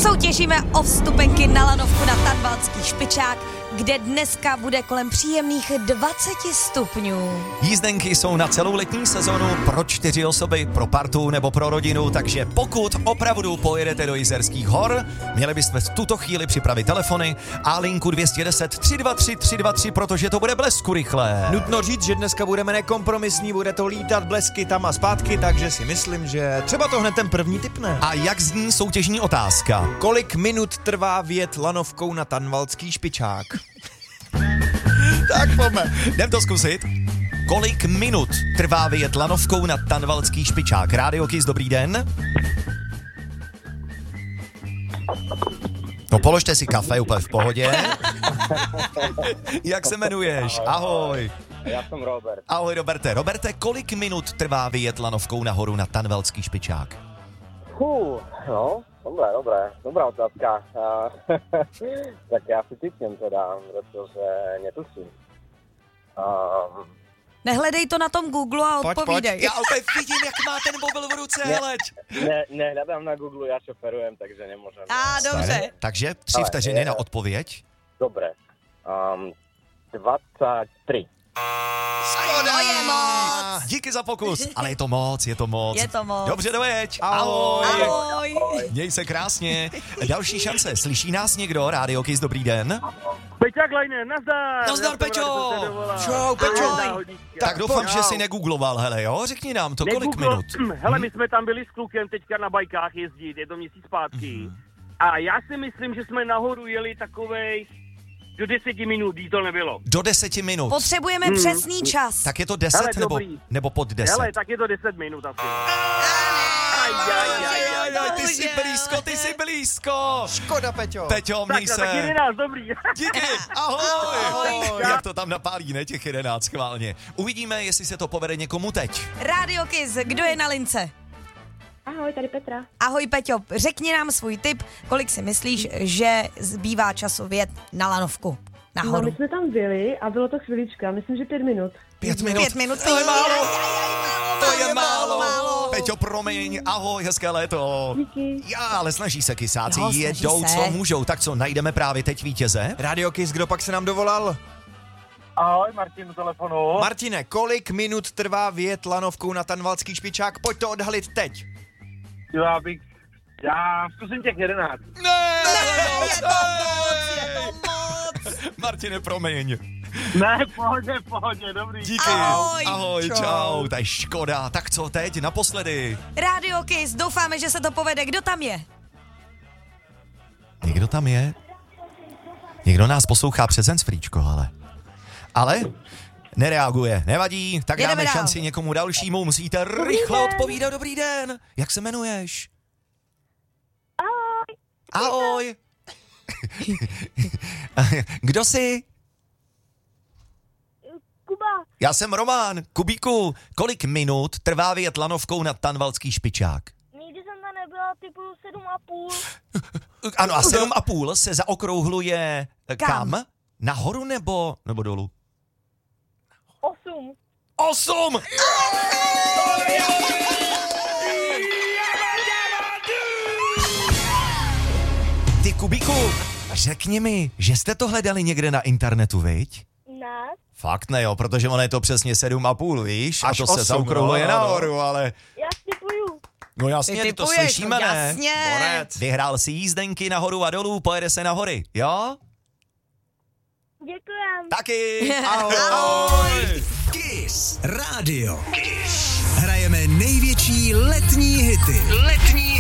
Soutěžíme o vstupenky na lanovku na Tanvaldský špičák, kde dneska bude kolem příjemných 20 stupňů. Jízdenky jsou na celou letní sezonu pro 4 osoby, pro partu nebo pro rodinu, takže pokud opravdu pojedete do Jizerských hor, měli byste v tuto chvíli připravit telefony a linku 210 323 323, protože to bude blesku rychle. Nutno říct, že dneska budeme nekompromisní, bude to lítat blesky tam a zpátky, takže si myslím, že třeba to hned ten první tipne. A jak zní soutěžní otázka? Kolik minut trvá vjet lanovkou na Tanvaldský špičák? Tak pojďme, jdem to zkusit. Kolik minut trvá vyjet lanovkou na Tanvaldský špičák? Rádio Kiss, dobrý den. No položte si kafe, úplně v pohodě. Jak se jmenuješ? Ahoj. Já jsem Robert. Ahoj Roberte. Roberte, kolik minut trvá vyjet lanovkou nahoru na Tanvaldský špičák? No, dobrá otázka. Tak já si typnem teda, protože netuším. Nehledej to na tom Google a odpovídej. Já opět vidím, jak má ten mobil v ruce, hleď. Nehledám na Google, já šoferujem, takže nemůžem. Dobře. Takže 3 vteřiny na odpověď. Dobré. 23. To je moc. Díky za pokus, ale je to moc. Je to moc. Dobře, dojeď. Ahoj. Měj se krásně. Další šance. Slyší nás někdo? Rádio Kiss, dobrý den. Peťák Lajne, nazdar. Nazdar, Peťo. Čau, Peťo. Tak doufám, že si negoogloval, hele, jo? Řekni nám to, kolik minut. Hele, my jsme tam byli s klukem teďka na bajkách jezdit, je to měsíc zpátky. A já si myslím, že jsme nahoru jeli takovej do 10 minut, jí to nebylo. Do 10 minut. Potřebujeme přesný čas. Tak je to 10 Hele, nebo pod 10? Hele, tak je to 10 minut asi. Ty jsi blízko. Škoda, Peťo. Peťo, měj se. Tak 11, dobrý. Díky, ahoj. Jak to tam napálí, ne, těch 11 schválně. Uvidíme, jestli se to povede někomu teď. Rádio Kiss, kdo je na lince? Ahoj, tady Petra. Ahoj Peťo, řekni nám svůj tip, kolik si myslíš, že zbývá času vjet na lanovku nahoru. No, my jsme tam byli a bylo to chvilička, myslím, že 5 minut. 5 minut. 5 minut. To je málo. To je málo. Peťo, promiň, ahoj, hezké léto. Díky. Já, ale snaží se kysáci, Jo, snaží jedou, se. co můžou. Tak co, najdeme právě teď vítěze? Radio Kiss, kdo pak se nám dovolal? Ahoj, Martin u telefonu. Martine, kolik minut trvá vjet lanovkou na Tanvaldský špičák? Pojď to odhalit teď. Já zkusím těch 11. Ne, je to moc. Martine, promiň. Ne, pohodě, dobrý. Díky. Ahoj. Čau. To je škoda. Tak co teď, naposledy? Rádio Kiss, doufáme, že se to povede. Kdo tam je? Někdo tam je? Někdo nás poslouchá přes handsfreečko, ale nereaguje, nevadí, tak Jedeme dáme dál. šanci někomu dalšímu, musíte rychle odpovídat. Dobrý den, jak se jmenuješ? Ahoj. Kdo jsi? Kuba. Já jsem Roman. Kubíku, kolik minut trvá vyjet lanovkou na Tanvaldský špičák? Nikdy jsem tam nebyla typu 7,5. Ano, a 7,5 se zaokrouhluje kam? Nahoru nebo dolů? 8. 8! Ty Kubíku, řekni mi, že jste to hledali někde na internetu, viď? Ne. Fakt ne, jo, protože ono je to přesně 7,5, víš? Až a to 8, se zaokrouhluje no. nahoru, ale... Já typuju. No jasně, Ty ty to typuješ, slyšíme, no ne? jasně. Borec. Vyhrál si jízdenky nahoru a dolů, pojede se na hory, jo? Děkujem. Taky! Ahoj. Kiss Radio. Kiss. Hrajeme největší letní hity.